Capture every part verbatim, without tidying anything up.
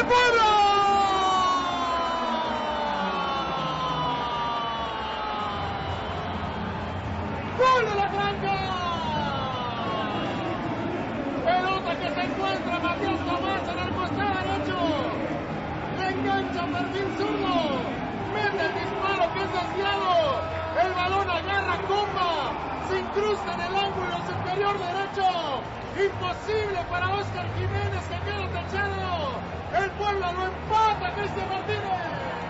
del Puebla. ¡Gol de la Franja! Pelota que se encuentra Matías Tomás en el costado derecho. Le engancha perfil zurdo. Mete el disparo que es desviado. El balón agarra comba. Se incrusta en el ángulo superior derecho. Imposible para Óscar Jiménez, que queda techado. El Puebla lo empata, Cristian Martínez.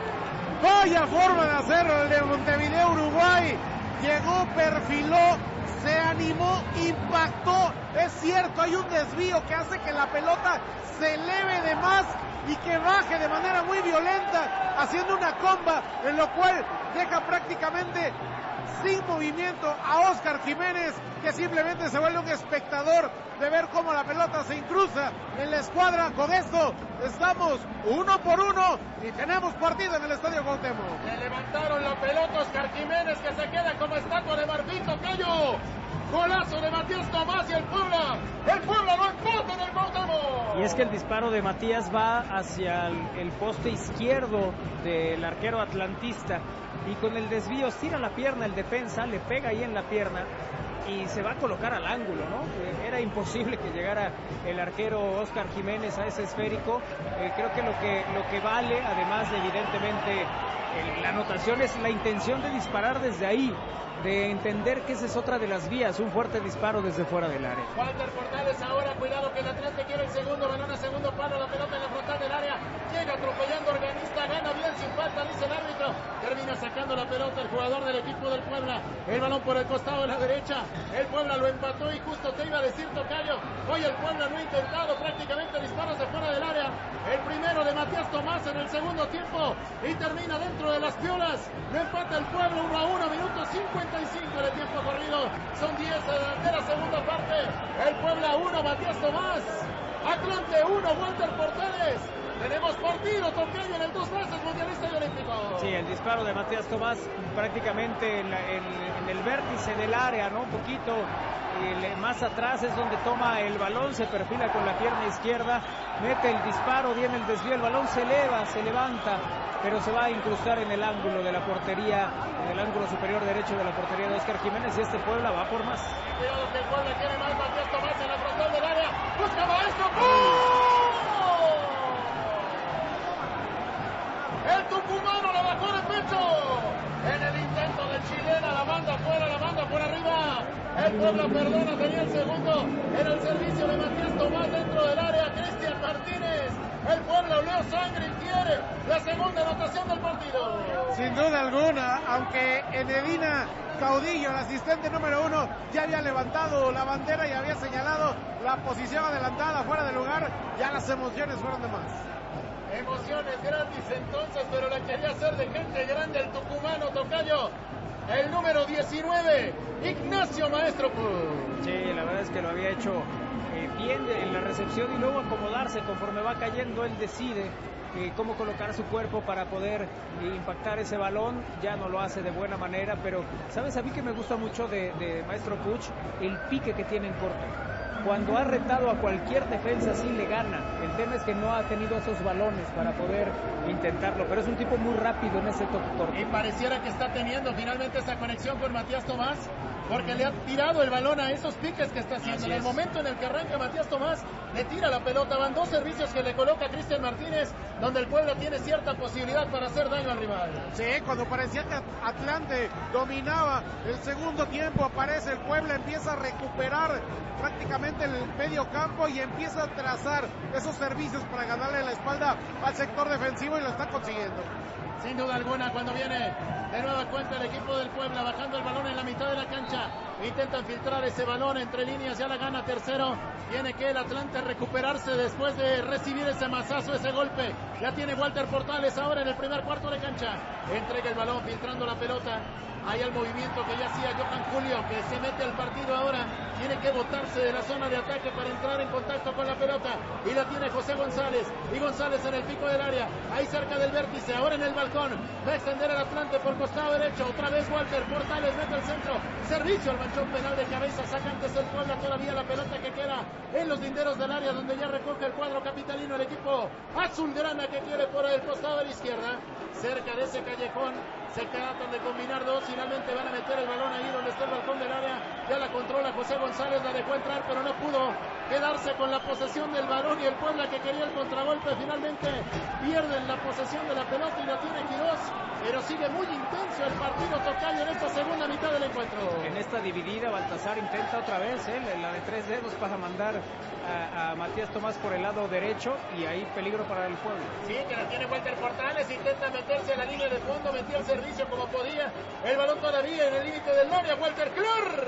Vaya forma de hacerlo el de Montevideo, Uruguay. Llegó, perfiló, se animó, impactó. Es cierto, hay un desvío que hace que la pelota se eleve de más y que baje de manera muy violenta, haciendo una comba, en lo cual deja prácticamente sin movimiento a Óscar Jiménez, que simplemente se vuelve un espectador de ver cómo la pelota se incrusta en la escuadra. Con esto estamos uno por uno y tenemos partido en el Estadio Cuauhtémoc. Le levantaron la pelota a Óscar Jiménez, que se queda como estatua de marfil, tocayo. Golazo de Matías Tomás y el Puebla. El Puebla lo empata en el Cuauhtémoc. Y es que el disparo de Matías va hacia el, el poste izquierdo del arquero atlantista. Y con el desvío estira la pierna el defensa, le pega ahí en la pierna y se va a colocar al ángulo, ¿no? Era imposible que llegara el arquero Óscar Jiménez a ese esférico. Eh, creo que lo que lo que vale, además de evidentemente el, la anotación, es la intención de disparar desde ahí, de entender que esa es otra de las vías, un fuerte disparo desde fuera del área. Walter Portales ahora, cuidado que el Atlante quiere el segundo balón a segundo palo, la pelota en la frontal del área, llega atropellando organista, gana bien sin falta, dice el árbitro, termina sacando la pelota el jugador del equipo del Puebla, el balón por el costado de la derecha, el Puebla lo empató y justo te iba a decir, tocayo, hoy el Puebla no ha intentado prácticamente disparos de fuera del área, el primero de Matías Tomás en el segundo tiempo y termina dentro de las piolas, lo empata el Puebla uno a uno, minuto cincuenta y cinco de tiempo corrido, son diez de la segunda parte, el Puebla uno, Matías Tomás, Atlante uno, Walter Portales. Tenemos partido, tocayo, en el dos veces mundialista y olímpico. Sí, el disparo de Matías Tomás prácticamente en, la, en, en el vértice del área, ¿no? Un poquito el, más atrás es donde toma el balón, se perfila con la pierna izquierda, mete el disparo, viene el desvío, el balón se eleva, se levanta, pero se va a incrustar en el ángulo de la portería, en el ángulo superior derecho de la portería de Óscar Jiménez, y este Puebla va por más. Cuidado que el Puebla quiere más, Matías Tomás en la frontal del área, busca maestro, ¡gol! El tucumano la bajó de pecho. En el intento de chilena, la manda fuera, la manda por arriba. El Puebla perdona, tenía el segundo. Era el servicio de Matías Tomás dentro del área. Cristian Martínez. El Puebla oleó sangre y quiere la segunda anotación del partido. Sin duda alguna, aunque Enedina Caudillo, el asistente número uno, ya había levantado la bandera y había señalado la posición adelantada fuera de lugar, ya las emociones fueron de más. Emociones gratis entonces, pero la quería hacer de gente grande el tucumano, tocayo. El número diecinueve, Ignacio Maestro. Sí, la verdad es que lo había hecho eh, bien en la recepción y luego acomodarse conforme va cayendo, él decide eh, cómo colocar su cuerpo para poder eh, impactar ese balón. Ya no lo hace de buena manera, pero ¿sabes? A mí que me gusta mucho de, de Maestro Puig, el pique que tiene en corto. Cuando ha retado a cualquier defensa, sí le gana. El tema es que no ha tenido esos balones para poder intentarlo, pero es un tipo muy rápido en ese toque corto. Y pareciera que está teniendo finalmente esa conexión con Matías Tomás, porque le ha tirado el balón a esos piques que está haciendo. Así en el es. momento en el que arranca Matías Tomás, le tira la pelota. Van dos servicios que le coloca Cristian Martínez, donde el Puebla tiene cierta posibilidad para hacer daño al rival. Sí, cuando parecía que Atlante dominaba el segundo tiempo, aparece el Puebla, empieza a recuperar prácticamente el medio campo y empieza a trazar esos servicios para ganarle la espalda al sector defensivo y lo está consiguiendo. Sin duda alguna, cuando viene de nueva cuenta el equipo del Puebla bajando el balón en la mitad de la cancha, intentan filtrar ese balón entre líneas, ya la gana tercero, tiene que el Atlante recuperarse después de recibir ese mazazo, ese golpe, ya tiene Walter Portales ahora en el primer cuarto de cancha, entrega el balón filtrando la pelota, ahí el movimiento que ya hacía Johan Julio, que se mete al partido ahora, tiene que botarse de la zona de ataque para entrar en contacto con la pelota, y la tiene José González, y González en el pico del área, ahí cerca del vértice, ahora en el balcón, va a extender el Atlante por costado derecho, otra vez Walter Portales mete el centro, se servicio al manchón penal de cabeza. Saca antes el Puebla todavía la pelota que queda en los linderos del área, donde ya recoge el cuadro capitalino el equipo azulgrana, que quiere por el costado de la izquierda, cerca de ese callejón. Se tratan de combinar dos, finalmente van a meter el balón ahí donde está el balcón del área. Ya la controla José González, la dejó entrar, pero no pudo quedarse con la posesión del balón, y el Puebla, que quería el contragolpe, finalmente pierden la posesión de la pelota y la tiene Quirós, pero sigue muy intenso el partido, tocayo, en esta segunda mitad del encuentro. En esta dividida, Baltasar intenta otra vez, ¿eh? la de tres dedos para mandar a, a Matías Tomás por el lado derecho, y ahí peligro para el Puebla. Sí, que la tiene Walter Portales, intenta meterse a la línea de fondo, metió el servicio como podía, el balón todavía en el límite del área, Walter Clor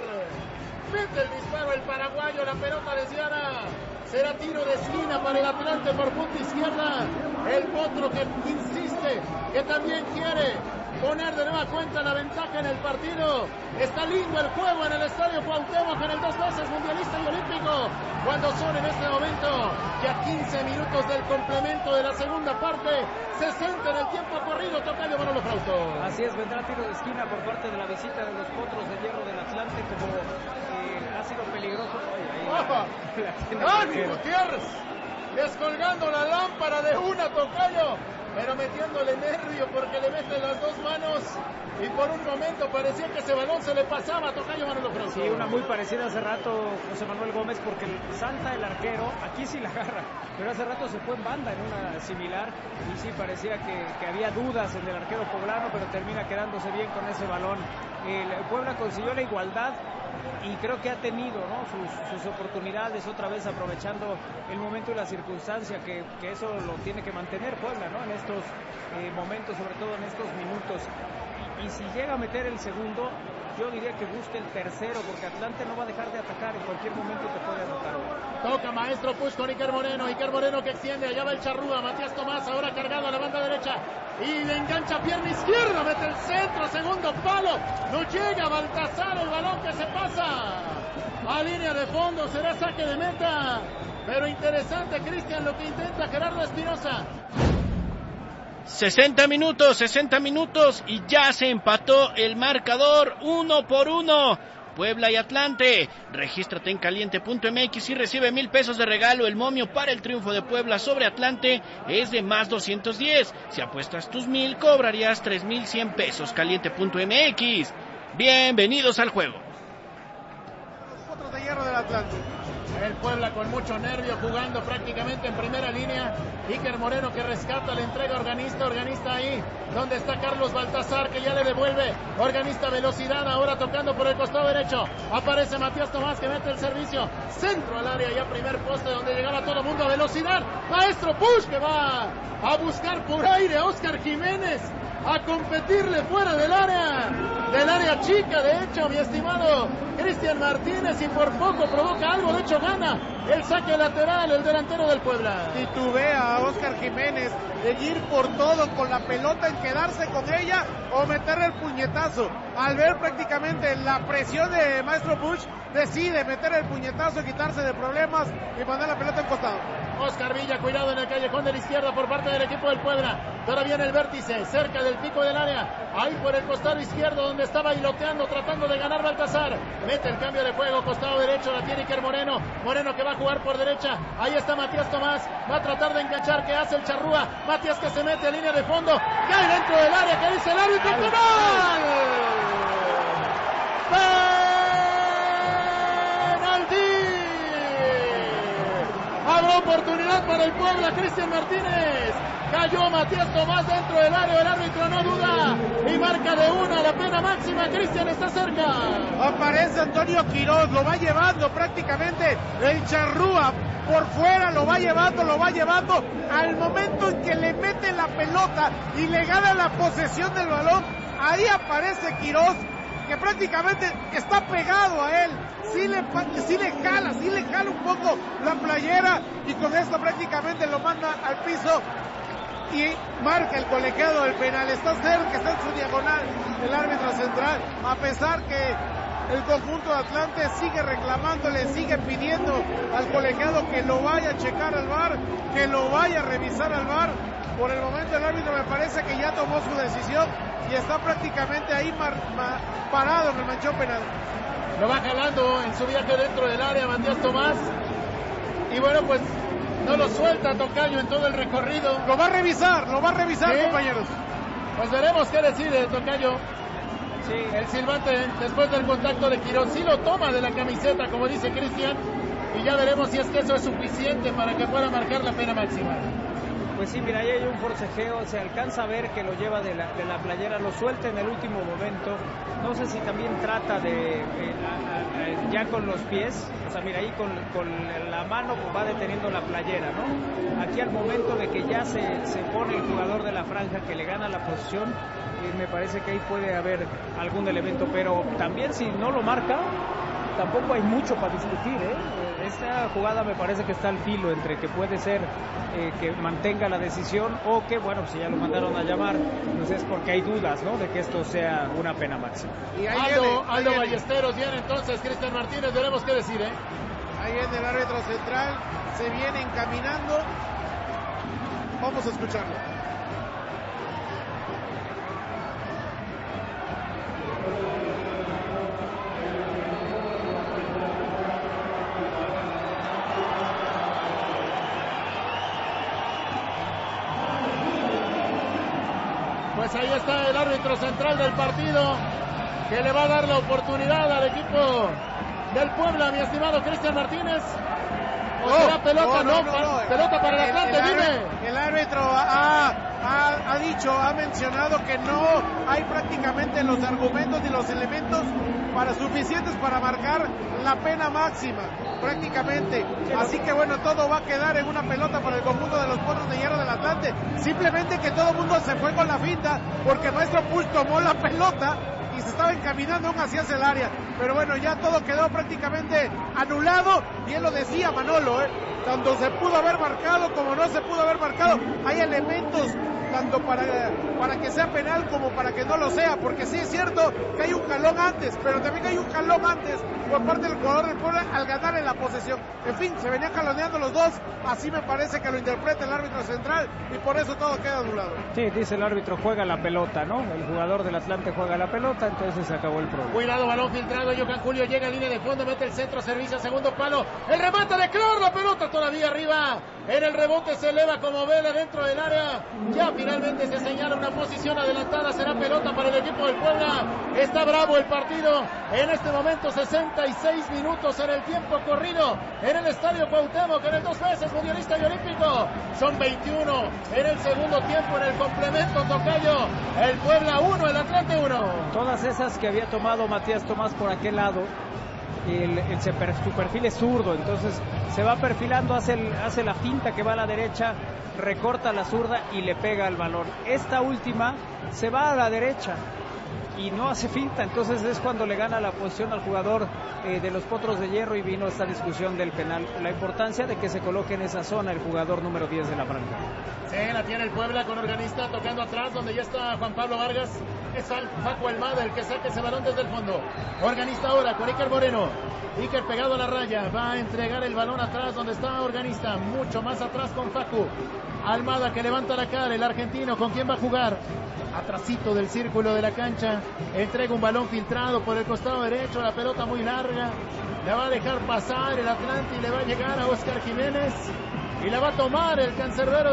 mete el disparo el paraguayo, la pelota desviada, será tiro de esquina para el Atlante por punta izquierda. El Potro, que insiste, que también quiere poner de nueva cuenta la ventaja en el partido. Está lindo el juego en el estadio Cuauhtémoc, en el dos veces mundialista y olímpico, cuando son en este momento ya quince minutos del complemento de la segunda parte, sesenta en el tiempo corrido. Tocayo, Manolo Frausto. Así es, vendrá tiro de esquina por parte de la visita de los Potros de Hierro del Atlante, como eh, ha sido peligroso. Oye, ahí la, la Dani Gutiérrez descolgando la lámpara de una, Tocayo, pero metiéndole nervio porque le meten las dos manos, y por un momento parecía que ese balón se le pasaba a Tocayo, Manolo Frausto. Sí, una muy parecida hace rato, José Manuel Gómez, porque salta el arquero, aquí sí la agarra, pero hace rato se fue en banda en una similar, y sí parecía que, que había dudas en el arquero poblano, pero termina quedándose bien con ese balón. El Puebla consiguió la igualdad y creo que ha tenido, ¿no?, sus, sus oportunidades, otra vez aprovechando el momento y la circunstancia, que, que eso lo tiene que mantener Puebla, ¿no?, en estos eh, momentos, sobre todo en estos minutos. Y, y si llega a meter el segundo, yo diría que busque el tercero, porque Atlante no va a dejar de atacar, en cualquier momento te puede anotar. Toca Maestro Push con Iker Moreno, Iker Moreno que extiende, allá va el Charrúa, Matías Tomás ahora cargado a la banda derecha, y le engancha pierna izquierda, mete el centro, segundo palo, no llega Baltasar, el balón que se pasa a línea de fondo, será saque de meta, pero interesante, Cristian, lo que intenta Gerardo Espinosa. sesenta minutos, sesenta minutos y ya se empató el marcador uno por uno. Puebla y Atlante. Regístrate en caliente punto m x y recibe mil pesos de regalo. El momio para el triunfo de Puebla sobre Atlante es de más doscientos diez. Si apuestas tus mil, cobrarías tres mil cien pesos. caliente punto m x. Bienvenidos al juego. Los Potros de Hierro del Atlante. El Puebla con mucho nervio, jugando prácticamente en primera línea. Iker Moreno que rescata, le entrega a Organista, Organista ahí, donde está Carlos Baltasar, que ya le devuelve. Organista velocidad, ahora tocando por el costado derecho. Aparece Matías Tomás, que mete el servicio. Centro al área, ya primer poste, donde llegaba todo el mundo a velocidad. Maestro Push, que va a buscar por aire a Oscar Jiménez, a competirle fuera del área, del área chica, de hecho, mi estimado Cristian Martínez, y por poco provoca algo, de hecho gana el saque lateral, el delantero del Puebla. Titubea a Oscar Jiménez en ir por todo con la pelota, en quedarse con ella o meterle el puñetazo. Al ver prácticamente la presión de Maestro Push, decide meter el puñetazo, quitarse de problemas y mandar la pelota en costado. Oscar Villa, cuidado en el callejón de la izquierda por parte del equipo del Puebla. Todavía en el vértice, cerca del pico del área. Ahí por el costado izquierdo, donde estaba bailoteando, tratando de ganar Baltasar. Mete el cambio de juego, costado derecho, la tiene Iker Moreno. Moreno que va a jugar por derecha. Ahí está Matías Tomás. Va a tratar de enganchar, que hace el Charrúa. Matías que se mete a línea de fondo. Cae dentro del área, que dice el árbitro. ¡Penal! Habrá oportunidad para el Puebla, Cristian Martínez. Cayó Matías Tomás dentro del área, el árbitro no duda y marca de una, la pena máxima. Cristian está cerca. Aparece Antonio Quirós, lo va llevando prácticamente el Charrúa por fuera, lo va llevando, lo va llevando. Al momento en que le mete la pelota y le gana la posesión del balón, ahí aparece Quirós, que prácticamente está pegado a él. Sí le, sí le jala, sí le jala un poco la playera, y con esto prácticamente lo manda al piso y marca el colegiado del penal. Está cerca, está en su diagonal el árbitro central, a pesar que el conjunto de Atlante sigue reclamándole, sigue pidiendo al colegiado que lo vaya a checar al V A R, que lo vaya a revisar al V A R. Por el momento el árbitro me parece que ya tomó su decisión y está prácticamente ahí mar, mar, parado en el manchón penal. lo va jalando en su viaje dentro del área Matías Tomás. Y bueno, pues no lo suelta Tocayo en todo el recorrido. Lo va a revisar, lo va a revisar, ¿sí? Compañeros. Pues veremos qué decide Tocayo. Sí. El silbante después del contacto de Quirón sí lo toma de la camiseta, como dice Cristian, y ya veremos si es que eso es suficiente para que pueda marcar la pena máxima. Pues sí, mira, ahí hay un forcejeo, se alcanza a ver que lo lleva de la, de la playera, lo suelta en el último momento. No sé si también trata de, eh, a, a, ya con los pies, o sea, mira, ahí con, con la mano va deteniendo la playera, ¿no? Aquí al momento de que ya se, se pone el jugador de la franja que le gana la posición, eh, me parece que ahí puede haber algún elemento, pero también si no lo marca, tampoco hay mucho para discutir, ¿eh? Esta jugada me parece que está al filo entre que puede ser eh, que mantenga la decisión o que, bueno, si ya lo mandaron a llamar, pues es porque hay dudas, ¿no? De que esto sea una pena máxima. Y ahí Aldo, viene, Aldo ahí Ballesteros viene entonces, Cristian Martínez, veremos qué decir, ¿eh? Ahí viene el árbitro central, se viene encaminando. Vamos a escucharlo. Pues ahí está el árbitro central del partido, que le va a dar la oportunidad al equipo del Puebla, mi estimado Cristian Martínez. ¿O no, será pelota? No, No, no, pa no, pelota para el Atlante, el, el dime. Árbitro, el árbitro ha, ha, ha dicho, ha mencionado que no hay prácticamente los argumentos ni los elementos para suficientes para marcar la pena máxima, prácticamente. Así que bueno, todo va a quedar en una pelota para el conjunto de los Potros de Hierro del Atlante. Simplemente que todo el mundo se fue con la finta, porque Maestro Puig tomó la pelota y se estaba encaminando aún hacia el área. Pero bueno, ya todo quedó prácticamente anulado, y él lo decía Manolo, ¿eh? Tanto se pudo haber marcado como no se pudo haber marcado. Hay elementos tanto para, para que sea penal como para que no lo sea, porque sí es cierto que hay un jalón antes, pero también hay un jalón antes por parte del jugador del Puebla al ganar en la posesión. En fin, se venían jaloneando los dos, así me parece que lo interpreta el árbitro central, y por eso todo queda anulado. Sí, dice el árbitro, juega la pelota, ¿no? El jugador del Atlante juega la pelota, entonces se acabó el problema. Cuidado, balón filtrado, Johan Julio llega a línea de fondo, mete el centro, servicio, segundo palo, el remate de Clor, la pelota todavía arriba, en el rebote se eleva como vela dentro del área, ya finalmente se señala una posición adelantada, será pelota para el equipo del Puebla. Está bravo el partido, en este momento sesenta y seis minutos en el tiempo corrido, en el Estadio Cuauhtémoc, en el dos veces mundialista y olímpico, son veintiuno en el segundo tiempo, en el complemento, Tocayo, el Puebla uno, el Atlante uno. Todas esas que había tomado Matías Tomás por aquel lado, El, el, su perfil es zurdo, entonces se va perfilando, hace, el, hace la finta que va a la derecha, recorta la zurda y le pega al balón. Esta última se va a la derecha y no hace finta, entonces es cuando le gana la posición al jugador eh, de los Potros de Hierro, y vino esta discusión del penal, la importancia de que se coloque en esa zona el jugador número diez de la franja. Sí, la tiene el Puebla con Organista tocando atrás, donde ya está Juan Pablo Vargas. Es Paco Almada el que saca ese balón desde el fondo. Organista ahora con Iker Moreno. Iker pegado a la raya, va a entregar el balón atrás donde está Organista, mucho más atrás con Facu. Almada que levanta la cara, el argentino, ¿con quién va a jugar? Atrasito del círculo de la cancha, entrega un balón filtrado por el costado derecho, la pelota muy larga, la va a dejar pasar el Atlante y le va a llegar a Oscar Jiménez y la va a tomar el cancerbero